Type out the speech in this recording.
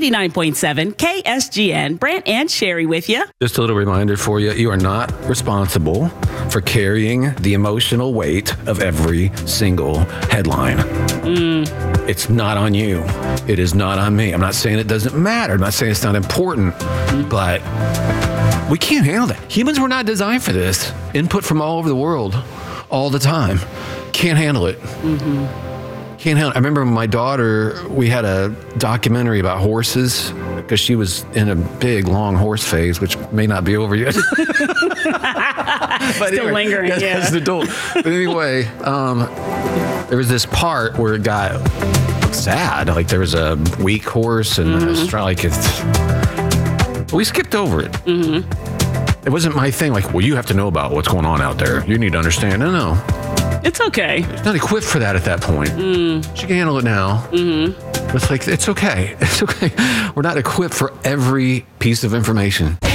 99.7 KSGN. Brant and Sherry with you. Just a little reminder for you, you are not responsible for carrying the emotional weight of every single headline. It's not on you. It is not on me. I'm not saying it doesn't matter. I'm not saying it's not important, but we can't handle that. Humans were not designed for this. Input from all over the world, all the time. Can't handle it. Can't handle it. I remember my daughter, we had a documentary about horses because she was in a big, long horse phase, which may not be over yet. But Still lingering, as an adult. But anyway, there was this part where it got sad. Like there was a weak horse and we skipped over it. It wasn't my thing. Like, well, you have to know about what's going on out there. You need to understand. No. It's okay. Not equipped for that at that point. She can handle it now. It's like, it's okay. It's okay. We're not equipped for every piece of information.